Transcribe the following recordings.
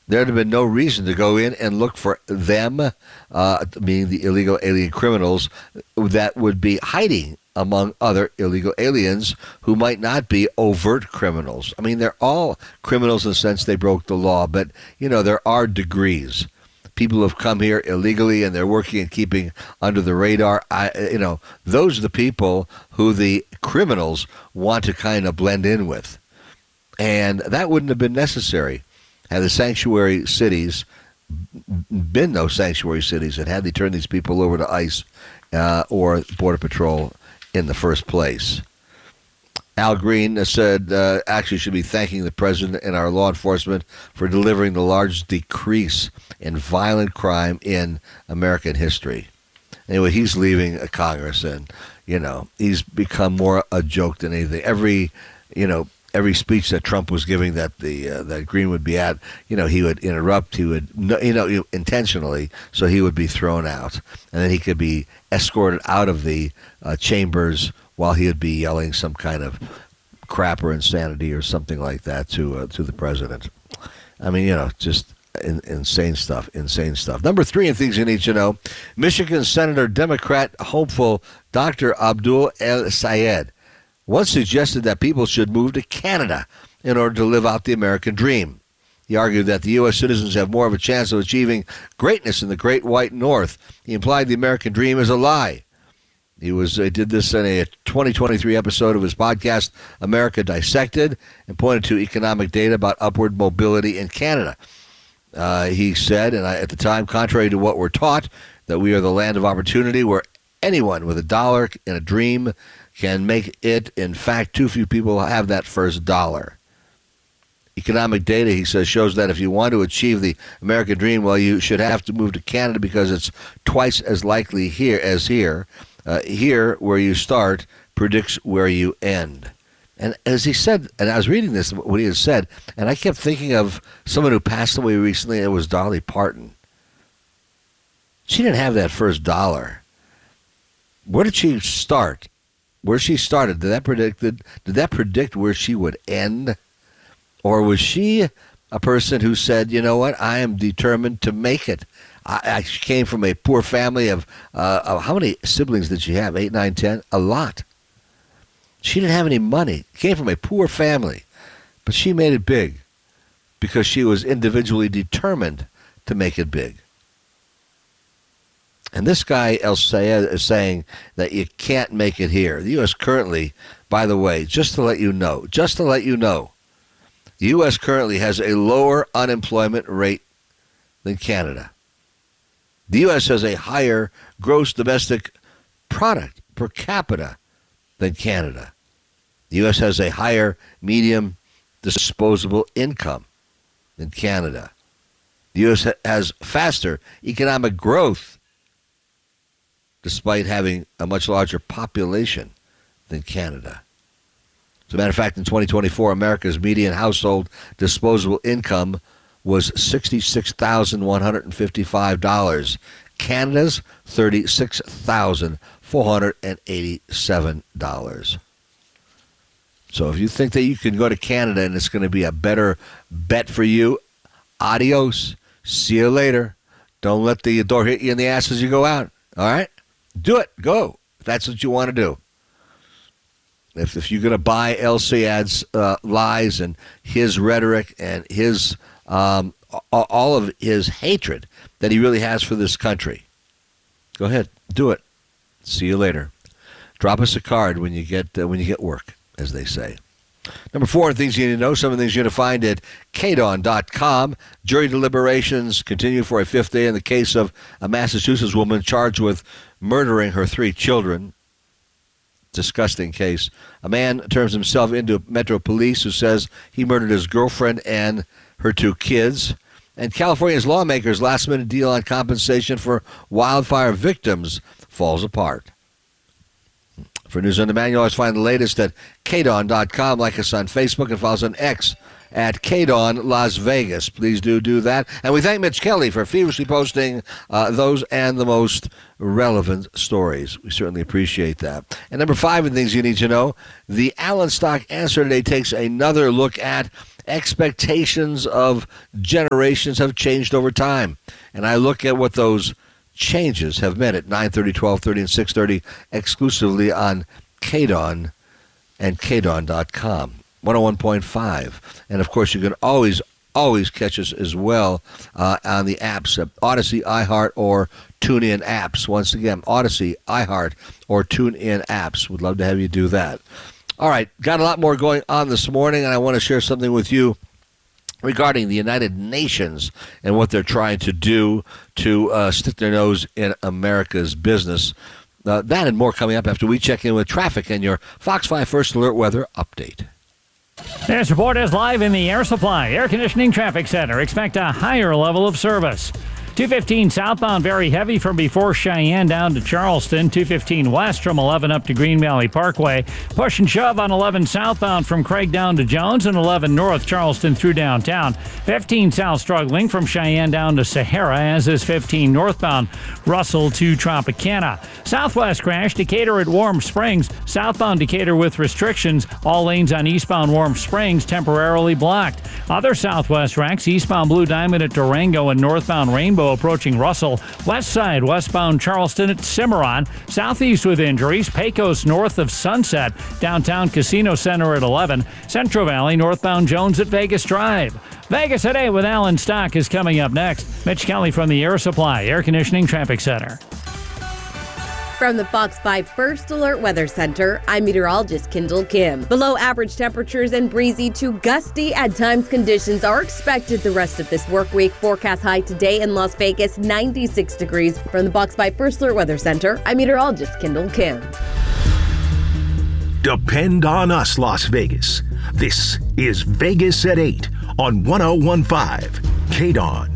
There'd have been no reason to go in and look for them, meaning the illegal alien criminals that would be hiding among other illegal aliens who might not be overt criminals. I mean, they're all criminals in the sense they broke the law, but, there are degrees. People have come here illegally and they're working and keeping under the radar. Those are the people who the criminals want to kind of blend in with. And that wouldn't have been necessary had the sanctuary cities been those sanctuary cities, and had they turned these people over to ICE or Border Patrol in the first place. Al Green said, actually should be thanking the president and our law enforcement for delivering the largest decrease in violent crime in American history. Anyway, he's leaving Congress, and, he's become more a joke than anything. Every speech that Trump was giving that that Green would be at, he would interrupt, he would, intentionally, so he would be thrown out. And then he could be escorted out of the chambers while he would be yelling some kind of crap or insanity or something like that to the president. I mean, just insane stuff. Number 3 in things you need to know, Michigan Senator Democrat hopeful Dr. Abdul El Sayed once suggested that people should move to Canada in order to live out the American dream. He argued that the U.S. citizens have more of a chance of achieving greatness in the Great White North. He implied the American dream is a lie. He did this in a 2023 episode of his podcast, America Dissected, and pointed to economic data about upward mobility in Canada. He said, and at the time, contrary to what we're taught, that we are the land of opportunity where anyone with a dollar and a dream can make it. In fact, too few people have that first dollar. Economic data, he says, shows that if you want to achieve the American dream, well, you should have to move to Canada because it's twice as likely here as here. Here, where you start, predicts where you end. And as he said, and I was reading this, what he had said, and I kept thinking of someone who passed away recently, and it was Dolly Parton. She didn't have that first dollar. Where did she start? Where she started, did that predict where she would end? Or was she a person who said, you know what, I am determined to make it? I came from a poor family of how many siblings did she have? 8, 9, 10? A lot. She didn't have any money. Came from a poor family. But she made it big because she was individually determined to make it big. And this guy, El Sayed, is saying that you can't make it here. The U.S. currently, by the way, just to let you know, the U.S. currently has a lower unemployment rate than Canada. The U.S. has a higher gross domestic product per capita than Canada. The U.S. has a higher median disposable income than Canada. The U.S. has faster economic growth despite having a much larger population than Canada. As a matter of fact, in 2024, America's median household disposable income was $66,155. Canada's $36,487. So if you think that you can go to Canada and it's going to be a better bet for you, adios. See you later. Don't let the door hit you in the ass as you go out. All right? Do it. Go. If that's what you want to do. If you're going to buy El Sayed's lies and his rhetoric and his all of his hatred that he really has for this country, go ahead. Do it. See you later. Drop us a card when you get work, as they say. Number 4, things you need to know. Some of the things you're going to find at KDAWN.com. Jury deliberations continue for a 5th day in the case of a Massachusetts woman charged with murdering her 3 children. Disgusting case. A man turns himself into Metro Police who says he murdered his girlfriend and her 2 kids. And California's lawmakers' last-minute deal on compensation for wildfire victims falls apart. For news on demand, you always find the latest at KDAWN.com. Like us on Facebook and follow us on X at KDAWN Las Vegas. Please do that. And we thank Mitch Kelly for feverishly posting those and the most relevant stories. We certainly appreciate that. And number 5 in things you need to know, the Allen Stock Answer today takes another look at expectations of generations have changed over time. And I look at what those changes have meant at 9:30, 12:30, and 6:30 exclusively on KDON and KDON.com, 101.5. And, of course, you can always catch us as well on the apps, Odyssey, iHeart, or TuneIn apps. Once again, Odyssey, iHeart, or TuneIn apps. Would love to have you do that. All right, got a lot more going on this morning, and I want to share something with you regarding the United Nations and what they're trying to do to stick their nose in America's business. That and more coming up after we check in with traffic and your Fox 5 First Alert Weather Update. This report is live in the Air Supply Air Conditioning Traffic Center. Expect a higher level of service. 215 southbound, very heavy from before Cheyenne down to Charleston. 215 west from 11 up to Green Valley Parkway. Push and shove on 11 southbound from Craig down to Jones, and 11 north Charleston through downtown. 15 south struggling from Cheyenne down to Sahara, as is 15 northbound Russell to Tropicana. Southwest crash, Decatur at Warm Springs. Southbound Decatur with restrictions. All lanes on eastbound Warm Springs temporarily blocked. Other southwest wrecks, eastbound Blue Diamond at Durango and northbound Rainbow approaching Russell. West side, westbound Charleston at Cimarron. Southeast with injuries, Pecos north of Sunset. Downtown Casino Center at 11. Central Valley, northbound Jones at Vegas Drive. Vegas at 8 with Alan Stock is coming up next. Mitch Kelly from the Air Supply Air Conditioning Traffic Center. From the Fox 5 First Alert Weather Center, I'm meteorologist Kendall Kim. Below average temperatures and breezy to gusty at times conditions are expected the rest of this work week. Forecast high today in Las Vegas, 96 degrees. From the Fox 5 First Alert Weather Center, I'm meteorologist Kendall Kim. Depend on us, Las Vegas. This is Vegas at 8 on 101.5 KDON.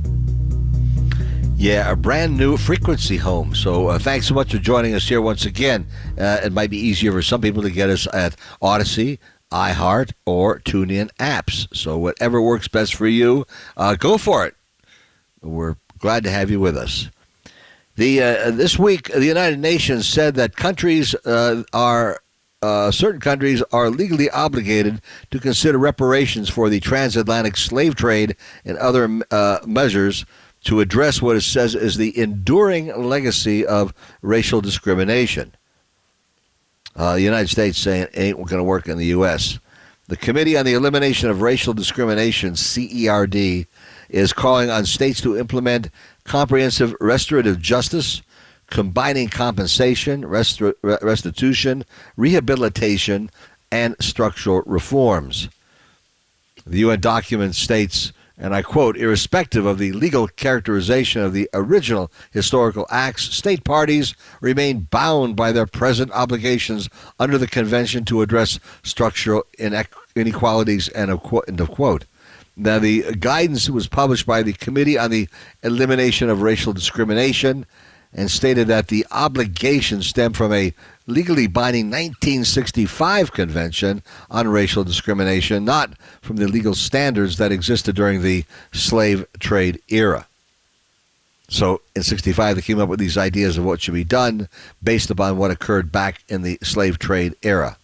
Yeah, a brand new frequency home. So thanks so much for joining us here once again. It might be easier for some people to get us at Odyssey, iHeart, or TuneIn apps. So whatever works best for you, go for it. We're glad to have you with us. This week, the United Nations said that certain countries are legally obligated to consider reparations for the transatlantic slave trade and other measures to address what it says is the enduring legacy of racial discrimination. The United States saying it ain't going to work in the U.S. The Committee on the Elimination of Racial Discrimination, CERD, is calling on states to implement comprehensive restorative justice, combining compensation, restitution, rehabilitation, and structural reforms. The UN document states, and I quote, irrespective of the legal characterization of the original historical acts, state parties remain bound by their present obligations under the Convention to address structural inequalities, end of quote. Now, the guidance was published by the Committee on the Elimination of Racial Discrimination and stated that the obligations stem from a legally binding 1965 Convention on Racial Discrimination, not from the legal standards that existed during the slave trade era. So in 65, they came up with these ideas of what should be done based upon what occurred back in the slave trade era.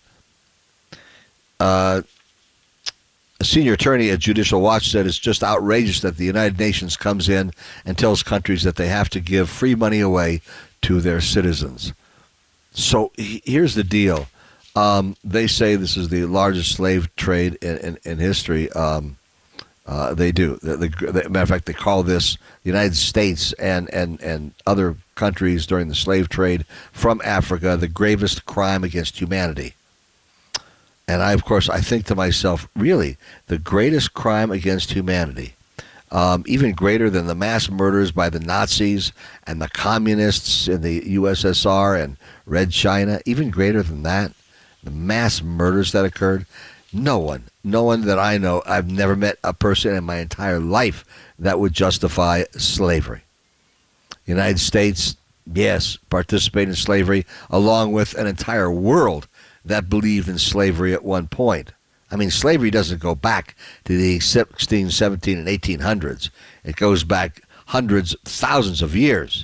A senior attorney at Judicial Watch said it's just outrageous that the United Nations comes in and tells countries that they have to give free money away to their citizens. So here's the deal. They say this is the largest slave trade in history. They do. Matter of fact, they call this the United States and other countries during the slave trade from Africa the gravest crime against humanity. And I think to myself, really, the greatest crime against humanity, even greater than the mass murders by the Nazis and the communists in the USSR and Red China, even greater than that, the mass murders that occurred. No one that I know, I've never met a person in my entire life that would justify slavery. The United States, yes, participated in slavery along with an entire world that believed in slavery at one point. I mean, slavery doesn't go back to the 16, 17, and 1800s. It goes back hundreds, thousands of years.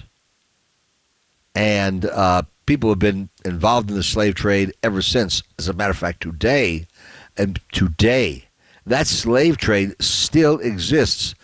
And people have been involved in the slave trade ever since. As a matter of fact, today, that slave trade still exists